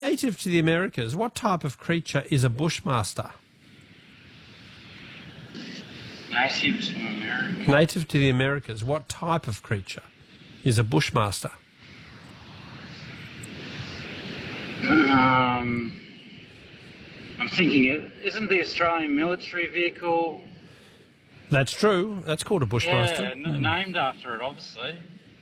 native to the Americas, what type of creature is a bushmaster? Native to America. Native to the Americas, what type of creature is a bushmaster? I'm thinking, isn't the Australian military vehicle... That's true. That's called a bushmaster. Yeah, named after it, obviously.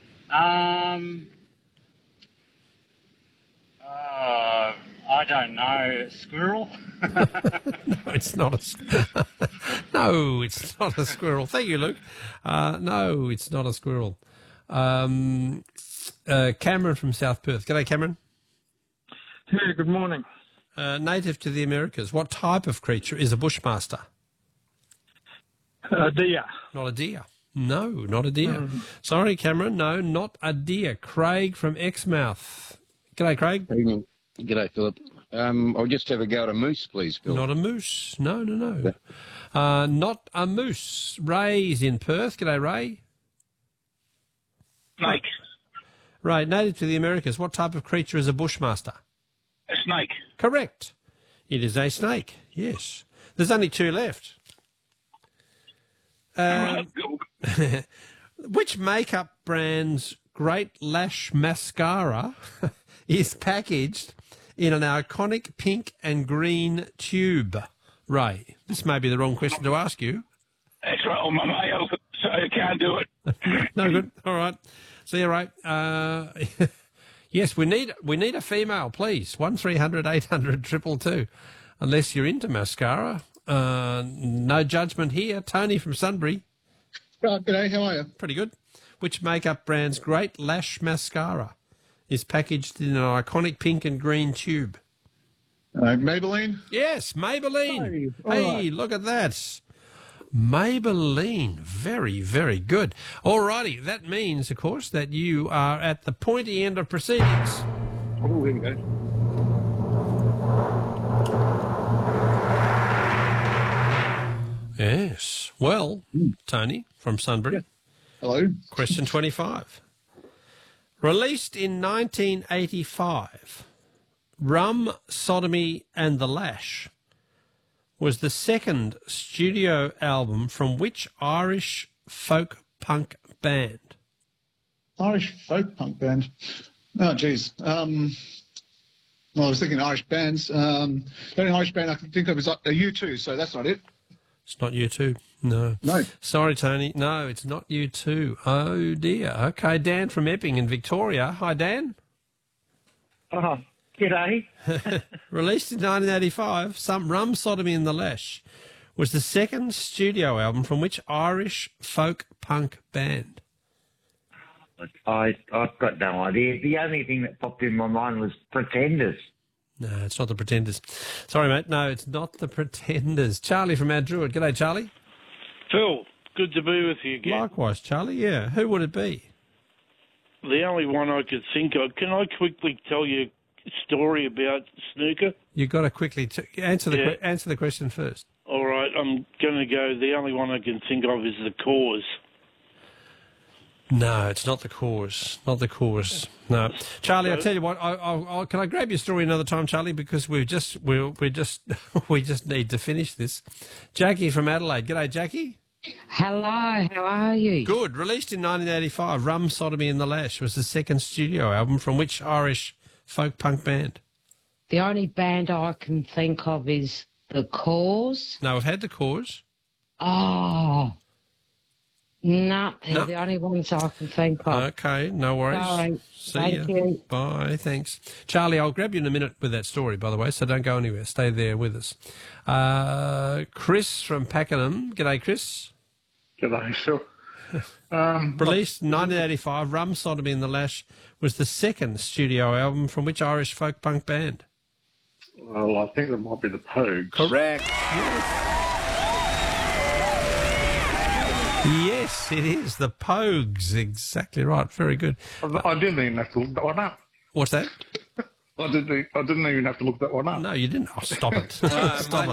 I don't know. Squirrel? No, it's not a No, it's not a squirrel. Thank you, Luke. No, it's not a squirrel. Cameron from South Perth. G'day, Cameron. Hey, good morning. Native to the Americas, what type of creature is a bushmaster? Deer. Not a deer. No, not a deer. Sorry, Cameron. No, not a deer. Craig from Exmouth. G'day, Craig. Evening. G'day, Philip. I'll just have a go at a moose, please, Phil. Not a moose. No. Not a moose. Ray's in Perth. G'day, Ray. Snake. Ray, native to the Americas, what type of creature is a bushmaster? A snake. Correct. It is a snake, yes. There's only two left. Which makeup brand's Great Lash Mascara is packaged in an iconic pink and green tube? Ray, this may be the wrong question to ask you. That's right on my mail, so I can't do it. No good. All right. See you, Ray. Yes, we need a female, please. 1300 800 222. Unless you're into mascara. No judgment here. Tony from Sunbury. Right, g'day, how are you? Pretty good. Which makeup brand's Great Lash Mascara is packaged in an iconic pink and green tube? Maybelline? Yes, Maybelline. Hey, Hey, look at that. Maybelline. Very, very good. All righty. That means, of course, that you are at the pointy end of proceedings. Oh, here we go. Yes. Well, Tony from Sunbury. Yeah. Hello. Question 25. Released in 1985, Rum, Sodomy and the Lash was the second studio album from which Irish folk punk band? Irish folk punk band. Oh, geez. Well, I was thinking Irish bands. The only Irish band I can think of is U2, so that's not it. It's not U2. No. No. Sorry, Tony. No, it's not U2. Oh, dear. Okay, Dan from Epping in Victoria. Hi, Dan. Oh, g'day. Released in 1985, some Rum, Sodomy and the Lash was the second studio album from which Irish folk punk band? I've got no idea. The only thing that popped in my mind was Pretenders. No, it's not the Pretenders. Sorry, mate. No, it's not the Pretenders. Charlie from Mount Druitt. G'day, Charlie. Phil, good to be with you again. Likewise, Charlie. Yeah. Who would it be? The only one I could think of. Can I quickly tell you a story about snooker? You've got to quickly answer the question first. All right, I'm going to go. The only one I can think of is the Cause. No, it's not the Cause. Not the Cause. No, Charlie. I tell you what. Can I grab your story another time, Charlie? Because we just need to finish this. Jackie from Adelaide. G'day, Jackie. Hello, how are you? Good. Released in 1985, Rum, Sodomy and the Lash was the second studio album from which Irish folk punk band? The only band I can think of is The Cause. No, we've had The Cause. Oh, no, they're the only ones I can think of. Okay, no worries. Sorry. Thank you. Bye, thanks. Charlie, I'll grab you in a minute with that story, by the way, so don't go anywhere. Stay there with us. Chris from Pakenham. G'day, Chris. G'day, Phil. Released 1985, Rum, Sodomy and the Lash was the second studio album from which Irish folk punk band? Well, I think it might be the Pogues. Correct. Yes, it is. The Pogues. Exactly right. Very good. I didn't even have to look that one up. What's that? I didn't even have to look that one up. No, you didn't. Oh, stop it. Stop it.